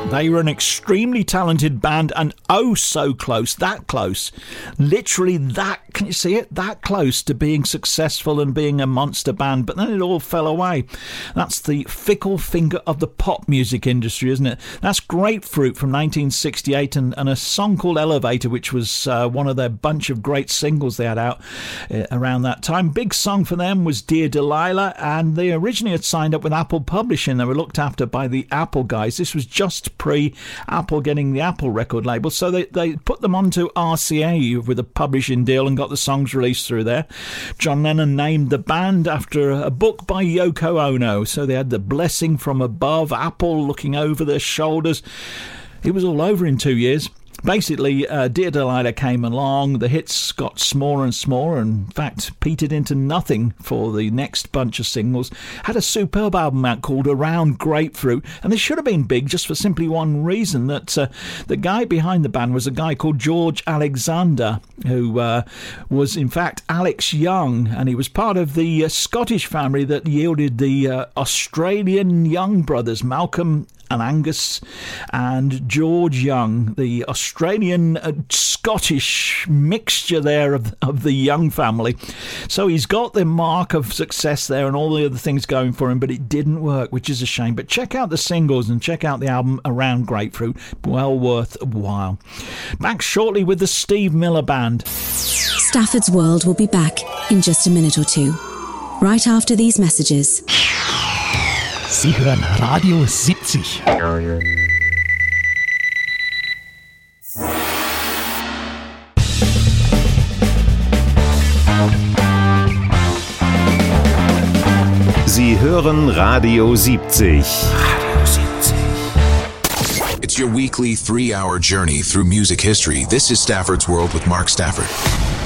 They were an extremely talented band and oh so close, that close, literally that, can you see it? That close to being successful and being a monster band, but then it all fell away. That's the fickle finger of the pop music industry, isn't it? That's Grapefruit from 1968 and a song called Elevator, which was one of their bunch of great singles they had out around that time. Big song for them was Dear Delilah, and they originally had signed up with Apple Publishing. They were looked after by the Apple guys. This was just pre-Apple getting the Apple record label, so they put them onto RCA with a publishing deal and got the songs released through there. John Lennon named the band after a book by Yoko Ono, so they had the blessing from above, Apple looking over their shoulders. It was all over in 2 years. Basically, Dear Delilah came along, the hits got smaller and smaller, and in fact petered into nothing for the next bunch of singles. Had a superb album out called Around Grapefruit, and they should have been big just for simply one reason, that the guy behind the band was a guy called George Alexander, who was in fact Alex Young, and he was part of the Scottish family that yielded the Australian Young brothers, Malcolm and Angus and George Young, the Australian Scottish mixture there of the Young family. So he's got the mark of success there and all the other things going for him, but it didn't work, which is a shame. But check out the singles and check out the album Around Grapefruit. Well worth a while. Back shortly with the Steve Miller Band. Stafford's World will be back in just a minute or two, right after these messages. Sie hören Radio 70. Sie hören Radio 70. Radio 70. It's your weekly 3-hour journey through music history. This is Stafford's World with Mark Stafford.